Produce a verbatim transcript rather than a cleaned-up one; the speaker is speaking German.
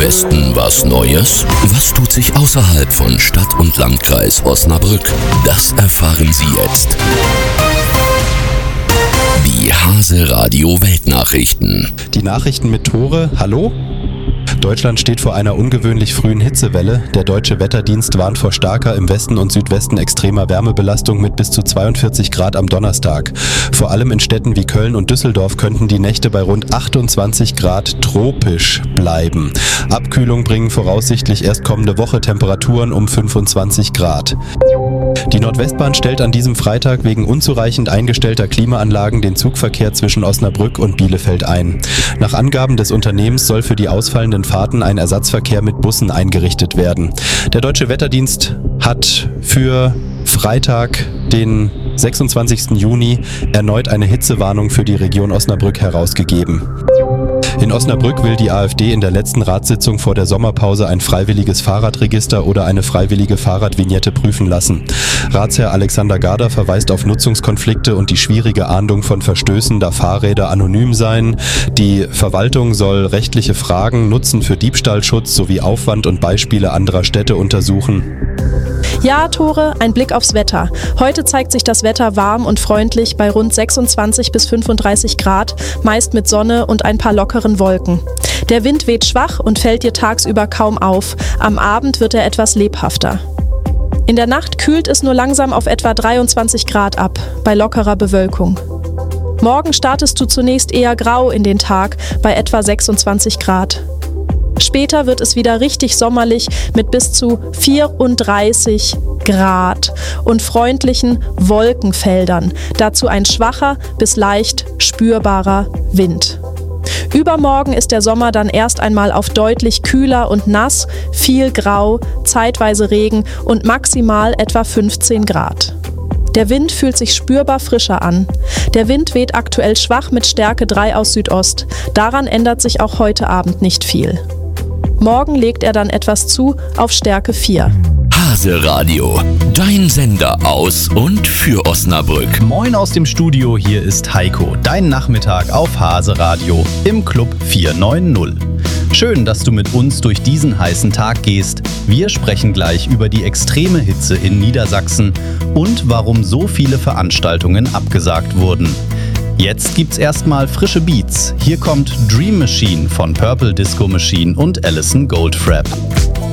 Westen was Neues? Was tut sich außerhalb von Stadt und Landkreis Osnabrück? Das erfahren Sie jetzt. Die Hase Radio Weltnachrichten. Die Nachrichten mit Tore. Hallo? Deutschland steht vor einer ungewöhnlich frühen Hitzewelle. Der Deutsche Wetterdienst warnt vor starker, im Westen und Südwesten extremer Wärmebelastung mit bis zu zweiundvierzig Grad am Donnerstag. Vor allem in Städten wie Köln und Düsseldorf könnten die Nächte bei rund achtundzwanzig Grad tropisch bleiben. Abkühlung bringen voraussichtlich erst kommende Woche Temperaturen um fünfundzwanzig Grad. Die Nordwestbahn stellt an diesem Freitag wegen unzureichend eingestellter Klimaanlagen den Zugverkehr zwischen Osnabrück und Bielefeld ein. Nach Angaben des Unternehmens soll für die ausfallenden Fahrten ein Ersatzverkehr mit Bussen eingerichtet werden. Der Deutsche Wetterdienst hat für Freitag, den sechsundzwanzigsten Juni, erneut eine Hitzewarnung für die Region Osnabrück herausgegeben. In Osnabrück will die AfD in der letzten Ratssitzung vor der Sommerpause ein freiwilliges Fahrradregister oder eine freiwillige Fahrradvignette prüfen lassen. Ratsherr Alexander Garder verweist auf Nutzungskonflikte und die schwierige Ahndung von Verstößen, da Fahrräder anonym seien. Die Verwaltung soll rechtliche Fragen, Nutzen für Diebstahlschutz sowie Aufwand und Beispiele anderer Städte untersuchen. Ja, Tore, ein Blick aufs Wetter. Heute zeigt sich das Wetter warm und freundlich bei rund sechsundzwanzig bis fünfunddreißig Grad, meist mit Sonne und ein paar lockeren Wolken. Der Wind weht schwach und fällt dir tagsüber kaum auf. Am Abend wird er etwas lebhafter. In der Nacht kühlt es nur langsam auf etwa dreiundzwanzig Grad ab, bei lockerer Bewölkung. Morgen startest du zunächst eher grau in den Tag, bei etwa sechsundzwanzig Grad. Später wird es wieder richtig sommerlich mit bis zu vierunddreißig Grad und freundlichen Wolkenfeldern. Dazu ein schwacher bis leicht spürbarer Wind. Übermorgen ist der Sommer dann erst einmal auf deutlich kühler und nass, viel Grau, zeitweise Regen und maximal etwa fünfzehn Grad. Der Wind fühlt sich spürbar frischer an. Der Wind weht aktuell schwach mit Stärke drei aus Südost. Daran ändert sich auch heute Abend nicht viel. Morgen legt er dann etwas zu auf Stärke vier. Hase Radio, dein Sender aus und für Osnabrück. Moin aus dem Studio, hier ist Heiko, dein Nachmittag auf Hase Radio im Club vierhundertneunzig. Schön, dass du mit uns durch diesen heißen Tag gehst. Wir sprechen gleich über die extreme Hitze in Niedersachsen und warum so viele Veranstaltungen abgesagt wurden. Jetzt gibt's erstmal frische Beats. Hier kommt Dream Machine von Purple Disco Machine und Alison Goldfrapp.